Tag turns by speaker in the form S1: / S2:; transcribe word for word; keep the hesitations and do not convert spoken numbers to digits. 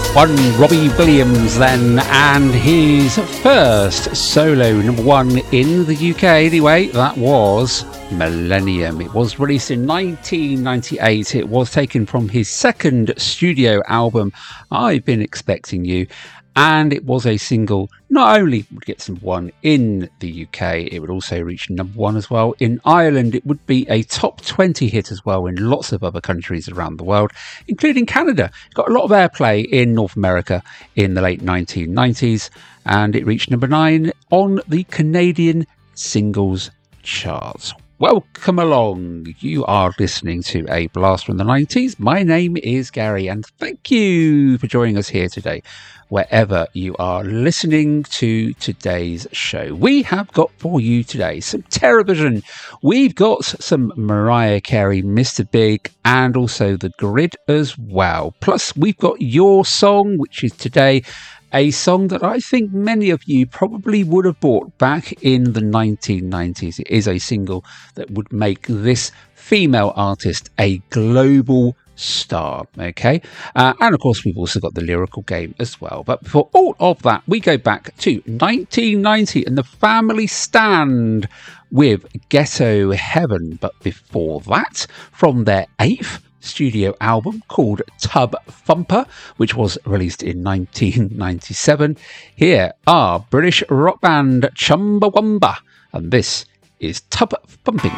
S1: One Robbie Williams then, and his first solo number one in the U K anyway, that was Millennium. It was released in nineteen ninety-eight. It was taken from his second studio album, I've Been Expecting You, and it was a single. Not only would it get number one in the U K, it would also reach number one as well in Ireland. It would be a top twenty hit as well in lots of other countries around the world, including Canada. It got a lot of airplay in North America in the late nineteen nineties, and it reached number nine on the Canadian singles charts. Welcome along. You are listening to A Blast from the nineties. My name is Gary, and thank you for joining us here today, wherever you are listening to today's show. We have got for you today some Terrorvision. We've got some Mariah Carey, Mister Big, and also The Grid as well. Plus, we've got Your Song, which is today a song that I think many of you probably would have bought back in the nineteen nineties. It is a single that would make this female artist a global star, okay? Uh, and of course, we've also got the lyrical game as well. But for all of that, we go back to nineteen ninety and the Family Stand with Ghetto Heaven. But before that, from their eighth studio album called Tub Thumper, which was released in nineteen ninety-seven. Here are British rock band Chumbawamba, and this is Tub Thumping.